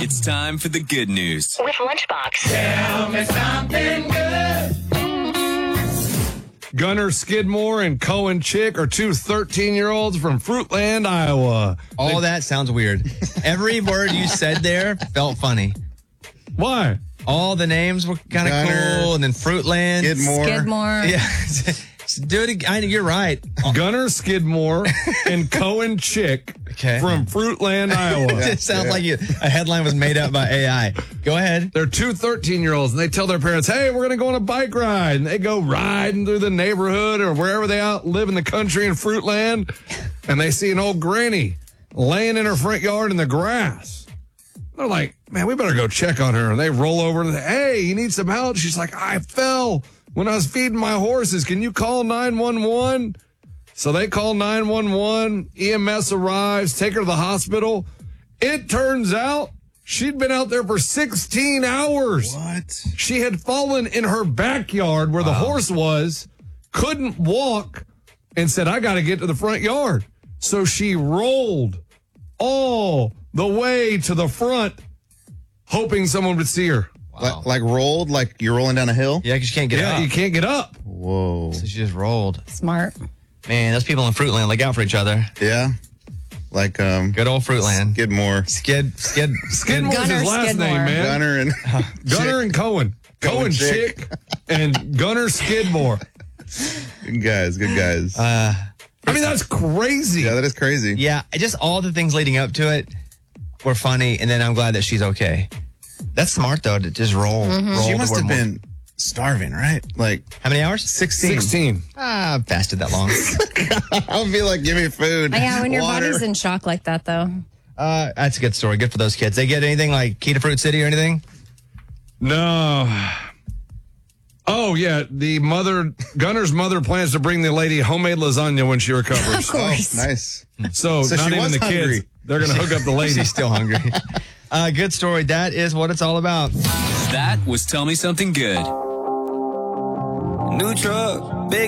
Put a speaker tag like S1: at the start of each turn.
S1: It's time for the good news.
S2: With Lunchbox.
S3: Tell me something good.
S4: Gunner Skidmore and Cohen Chick are two 13-year-olds from Fruitland, Iowa.
S5: All that sounds weird. Every word you said there felt funny.
S4: Why?
S5: All the names were kind of cool, and then Fruitland.
S6: Skidmore.
S5: Yeah. Do it again. You're right.
S4: Gunner Skidmore and Cohen Chick from Fruitland, Iowa.
S5: It sounds like a headline was made up by AI. Go ahead.
S4: They're two 13-year-olds, and they tell their parents, hey, we're going to go on a bike ride. And they go riding through the neighborhood or wherever they out live in the country in Fruitland, and they see an old granny laying in her front yard in the grass. They're like, man, we better go check on her. And they roll over and say, hey, you need some help? She's like, I fell when I was feeding my horses. Can you call 911? So they call 911. EMS arrives, take her to the hospital. It turns out she'd been out there for 16 hours.
S7: What?
S4: She had fallen in her backyard where the horse was, couldn't walk, and said, I got to get to the front yard. So she rolled all the way to the front, hoping someone would see her.
S5: Wow.
S7: Like rolled, like you're rolling down a hill?
S5: Yeah, because you can't get up.
S4: Yeah, you can't get up.
S7: Whoa.
S5: So she just rolled.
S6: Smart.
S5: Man, those people in Fruitland look out for each other.
S7: Yeah. Like,
S5: good old Fruitland.
S7: Skidmore.
S4: Skidmore's
S6: Gunner
S4: his last
S6: Skidmore.
S4: name, man.
S7: Gunner
S4: and Cohen. Cohen Chick and Gunner Skidmore.
S7: Good guys.
S4: I mean, that's crazy.
S7: Yeah, that is crazy.
S5: Yeah, just all the things leading up to it were funny, and then I'm glad that she's okay. That's smart, though, to just roll.
S7: She must have been starving, right? Like,
S5: how many hours?
S4: 16.
S5: I fasted that long.
S7: I'll be like, give me food.
S6: Yeah, when your
S7: water.
S6: body's in shock like that, though.
S5: That's a good story. Good for those kids. They get anything like Key to Fruit City or anything?
S4: No. Oh, yeah. Gunner's mother plans to bring the lady homemade lasagna when she recovers.
S6: Of course.
S7: Oh, nice.
S4: So
S7: So
S4: not
S7: she
S4: even
S7: was
S4: the
S7: hungry.
S4: kids. They're going to hook up the lady.
S5: She's still hungry. Good story. That is what it's all about.
S1: That was Tell Me Something Good. New truck.